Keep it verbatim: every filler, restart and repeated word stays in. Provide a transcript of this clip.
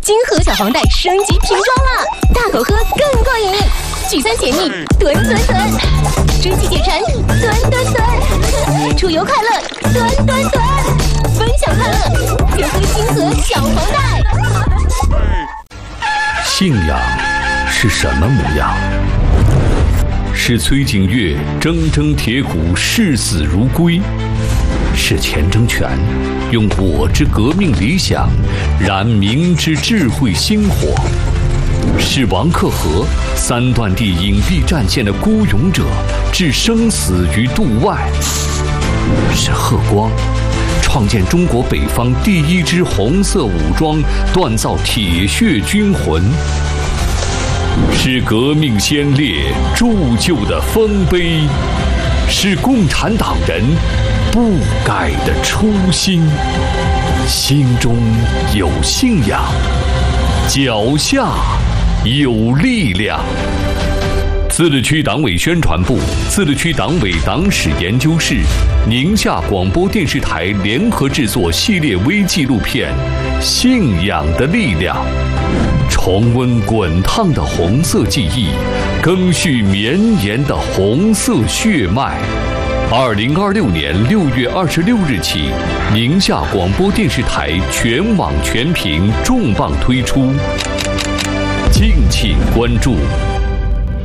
金河小黄袋升级瓶装了，大口喝更过瘾，聚餐解腻，吨吨吨，蒸汽解馋，吨吨吨，出游快乐，吨吨吨，分享快乐，就喝金河小黄袋。 信仰是什么模样？是崔景岳铮铮铁骨，视死如归；是钱钟权用我之革命理想燃民之智慧星火；是王克和三段地隐蔽战线的孤勇者，置生死于度外；是贺光创建中国北方第一支红色武装，锻造铁血军魂；是革命先烈铸就的丰碑，是共产党人不改的初心。心中有信仰，脚下有力量。自治区党委宣传部、自治区党委党史研究室、宁夏广播电视台联合制作系列微纪录片《信仰的力量》，重温滚烫的红色记忆，更续绵延的红色血脉。二零二六年六月二十六日起，宁夏广播电视台全网全屏重磅推出，敬请关注。